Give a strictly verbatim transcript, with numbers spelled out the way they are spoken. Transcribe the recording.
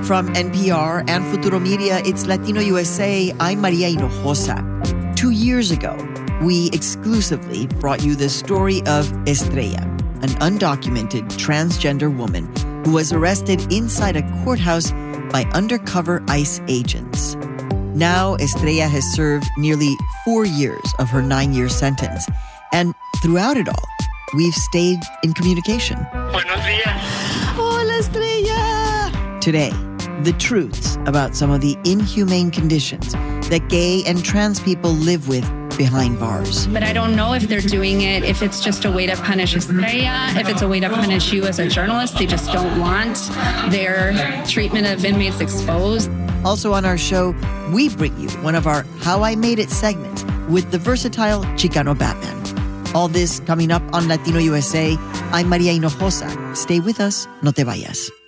From N P R and Futuro Media, it's Latino U S A. I'm Maria Hinojosa. Two years ago, we exclusively brought you the story of Estrella, an undocumented transgender woman who was arrested inside a courthouse by undercover ICE agents. Now, Estrella has served nearly four years of her nine-year sentence. And throughout it all, we've stayed in communication. Buenos días. Hola, Estrella! Today, the truths about some of the inhumane conditions that gay and trans people live with behind bars. But I don't know if they're doing it, if it's just a way to punish Estrella, if it's a way to punish you as a journalist. They just don't want their treatment of inmates exposed. Also on our show, we bring you one of our How I Made It segments with the versatile Chicano Batman. All this coming up on Latino U S A. I'm Maria Hinojosa. Stay with us. No te vayas.